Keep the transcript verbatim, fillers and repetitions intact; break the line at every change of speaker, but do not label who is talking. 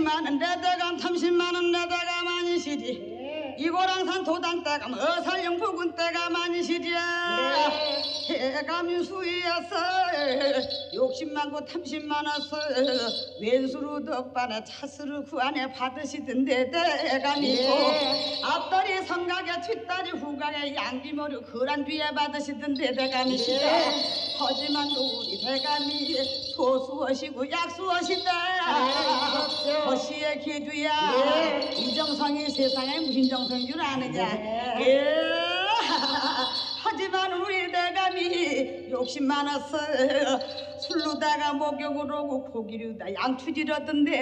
오십만 원 내다가 삼십만 원 내다가 많이시지. 이고랑산 도당대가 어살령 부근 때가 많이시랴. 해감이 수위에서 욕심만 고 탐심만 와서 왼수로 덕반에 차수로 그 안에 받으시던데 대감이 있고 앞다리 성각에 뒷다리 후각에 양기머리 그란 뒤에 받으시던데 대감이시다. 하지만 우리 대감이 소수하시고 약수하시다. 허시의 기주야. 이정성이 세상에 무슨 정성인 줄 아느냐. 예. 하지만 우리 대감이 욕심 많았어. 술로다가 목욕을 하고 고기류다 양투질하던데